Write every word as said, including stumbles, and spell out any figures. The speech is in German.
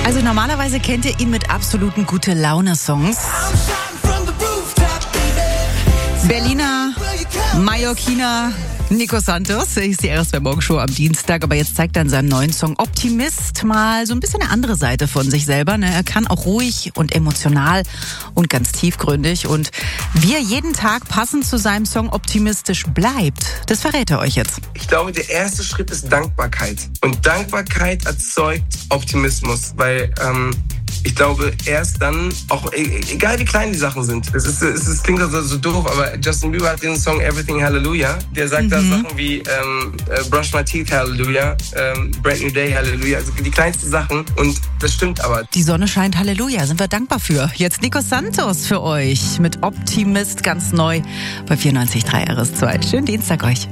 Also normalerweise kennt ihr ihn mit absoluten Gute-Laune-Songs. Berliner, Mallorquiner, Nico Santos ist die R S zwei Morgenshow am Dienstag, aber jetzt zeigt er in seinem neuen Song Optimist mal so ein bisschen eine andere Seite von sich selber. Ne? Er kann auch ruhig und emotional und ganz tiefgründig und wie er jeden Tag passend zu seinem Song optimistisch bleibt, das verrät er euch jetzt. Ich glaube, der erste Schritt ist Dankbarkeit und Dankbarkeit erzeugt Optimismus, weil ähm, ich glaube, erst dann, auch egal wie klein die Sachen sind, es, ist, es ist, klingt so, so doof, aber Justin Bieber hat den Song Everything Hallelujah, der sagt mhm. da Sachen wie ähm, Brush My Teeth Hallelujah, ähm, Brand New Day Hallelujah, also die kleinsten Sachen und das stimmt aber. Die Sonne scheint Halleluja, sind wir dankbar für. Jetzt Nico Santos für euch mit Optimist ganz neu bei vierundneunzig Komma drei R S zwei. Schönen Dienstag euch.